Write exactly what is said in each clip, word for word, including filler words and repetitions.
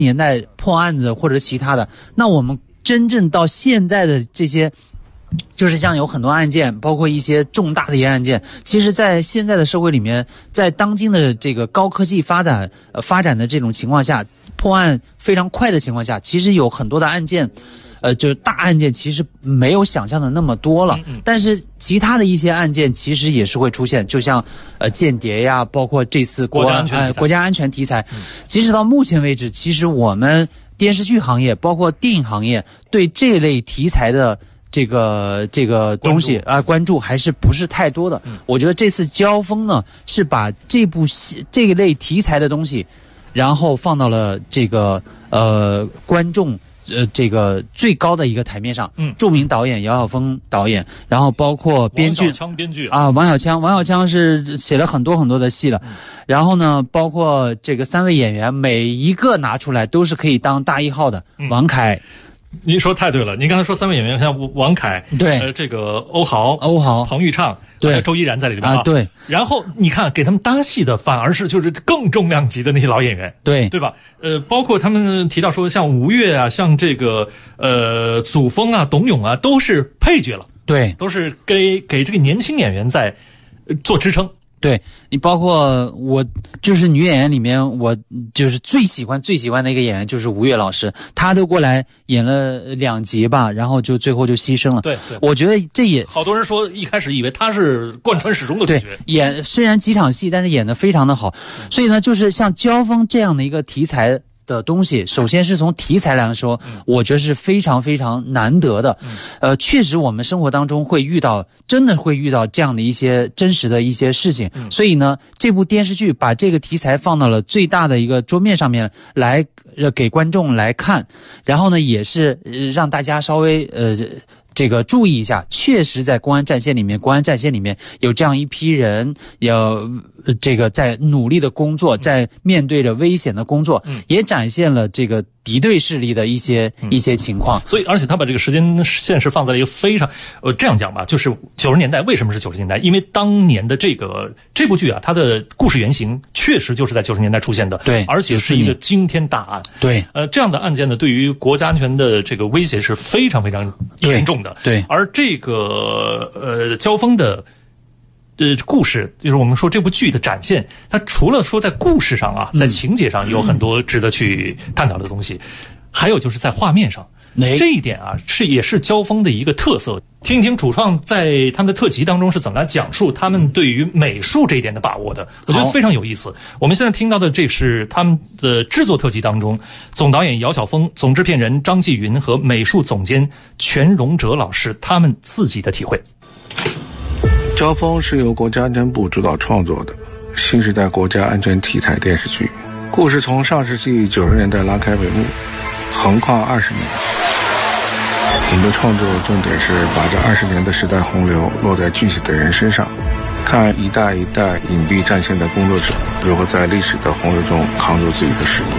年代破案子或者其他的，那我们真正到现在的这些。就是像有很多案件，包括一些重大的一些案件，其实在现在的社会里面，在当今的这个高科技发展呃发展的这种情况下，破案非常快的情况下，其实有很多的案件呃就是大案件其实没有想象的那么多了，但是其他的一些案件其实也是会出现，就像呃间谍呀，包括这次国国家安全呃国家安全题材，即使到目前为止，其实我们电视剧行业包括电影行业对这类题材的这个这个东西啊、呃、关注还是不是太多的。嗯、我觉得这次交锋呢是把这部戏这一类题材的东西，然后放到了这个呃观众呃这个最高的一个台面上。嗯，著名导演姚晓峰导演，然后包括编剧王小枪编剧啊，王小枪，王小枪是写了很多很多的戏了。嗯、然后呢，包括这个三位演员，每一个拿出来都是可以当大一号的。嗯、王凯。 您说太对了，您刚才说三位演员，像王凯， 对， 呃，这个欧豪， 欧豪， 彭昱畅， 对， 周依然在里面啊，对。 然后你看，给他们搭戏的反而是就是更重量级的那些老演员， 对， 对吧？呃，包括他们提到说，像吴越啊，像这个呃祖峰啊、董永啊，都是配角了， 对， 都是给给这个年轻演员在做支撑。 对，你包括我就是女演员里面，我就是最喜欢最喜欢的一个演员就是吴越老师，她都过来演了两集吧，然后就最后就牺牲了。 对对， 我觉得这也好多人说一开始以为他是贯穿始终的主角， 对，演虽然几场戏，但是演得非常的好。所以呢，就是像交锋这样的一个题材的东西，首先是从题材来说，嗯、我觉得是非常非常难得的。嗯、呃，确实我们生活当中会遇到，真的会遇到这样的一些真实的一些事情。嗯、所以呢，这部电视剧把这个题材放到了最大的一个桌面上面来，呃，给观众来看，然后呢，也是、呃、让大家稍微呃。这个注意一下，确实在公安战线里面，公安战线里面有这样一批人，要这个在努力的工作，在面对着危险的工作，嗯、也展现了这个敌对势力的一些、嗯、一些情况。 所以，而且他把这个时间线是放在了一个非常呃这样讲吧，就是九十年代为什么是九十年代？因为当年的这个这部剧啊，它的故事原型确实就是在九十年代出现的， 对， 而且是一个惊天大案， 对， 呃，这样的案件呢，对于国家安全的这个威胁是非常非常严重的。 对， 而这个呃交锋的呃故事，就是我们说这部剧的展现，它除了说在故事上啊，在情节上有很多值得去探讨的东西，嗯、还有就是在画面上，这一点啊是也是交锋的一个特色。听一听主创在他们的特辑当中是怎么来讲述他们对于美术这一点的把握的，我觉得非常有意思。我们现在听到的这是他们的制作特辑当中，总导演姚晓峰、总制片人张继云和美术总监全荣哲老师他们自己的体会。 交锋是由国家安全部主导创作的新时代国家安全题材电视剧，故事从上世纪九十年代拉开帷幕，横跨二十年。我们的创作重点是把这二十年的时代洪流落在具体的人身上，看一代一代隐蔽战线的工作者如何在历史的洪流中扛住自己的使命。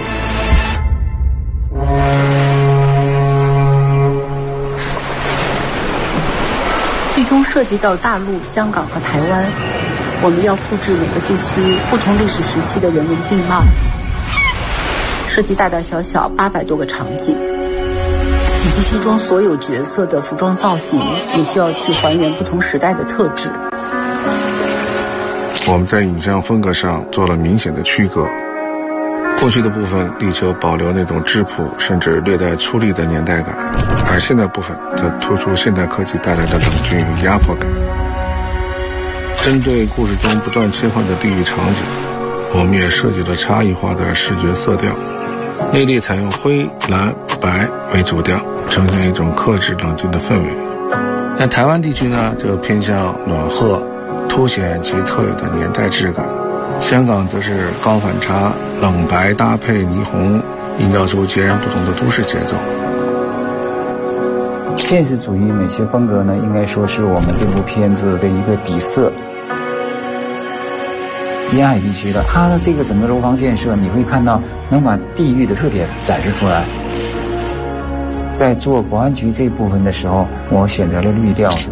剧中涉及到大陆、香港和台湾，我们要复制每个地区不同历史时期的人文地貌，涉及大大小小八百多个场景。以及剧中所有角色的服装造型也需要去还原不同时代的特质。 我们在影像风格上做了明显的区隔，过去的部分力求保留那种质朴甚至略带粗粝的年代感，而现代部分则突出现代科技带来的冷峻与压迫感。针对故事中不断切换的地域场景，我们也设计了差异化的视觉色调，内地采用灰、蓝、白为主调，呈现一种克制冷静的氛围。那台湾地区呢，就偏向暖和，凸显其特有的年代质感。香港则是高反差，冷白搭配霓虹，营造出截然不同的都市节奏。 现实主义美学风格呢，应该说是我们这部片子的一个底色。沿海地区的它的这个整个楼房建设，你会看到能把地域的特点展示出来。在做国安局这部分的时候，我选择了绿调子，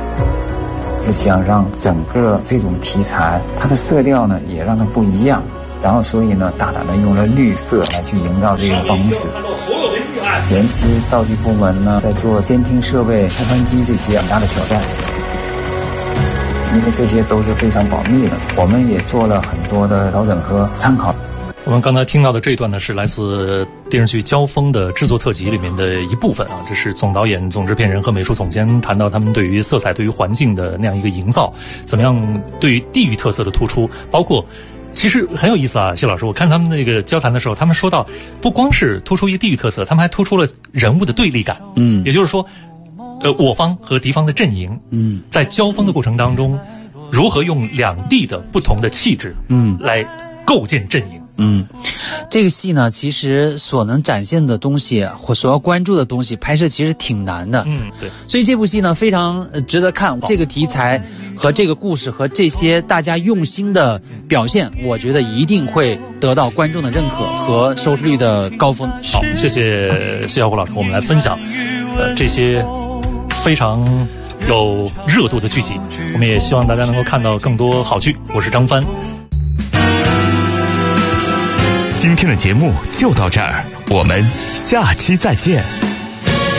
就想让整个这种题材它的色调呢也让它不一样。 然后所以呢，大胆的用了绿色来去营造这个办公室。前期道具部门呢，在做监听设备、开关机这些很大的挑战，因为这些都是非常保密的，我们也做了很多的调整和参考。 我们刚才听到的这一段呢，是来自电视剧《交锋》的制作特辑里面的一部分啊。这是总导演、总制片人和美术总监谈到他们对于色彩、对于环境的那样一个营造，怎么样对于地域特色的突出，包括其实很有意思啊，谢老师，我看他们那个交谈的时候，他们说到不光是突出一个地域特色，他们还突出了人物的对立感。嗯，也就是说，呃，我方和敌方的阵营，嗯，在交锋的过程当中，如何用两地的不同的气质，嗯，来构建阵营。 嗯，这个戏呢，其实所能展现的东西或所要关注的东西，拍摄其实挺难的。 嗯，对。 所以这部戏呢，非常值得看。这个题材和这个故事和这些大家用心的表现，我觉得一定会得到观众的认可和收视率的高峰。 好，谢谢谢小虎老师，我们来分享呃这些非常有热度的剧集。我们也希望大家能够看到更多好剧。我是张帆。 今天的节目就到这儿，我们下期再见。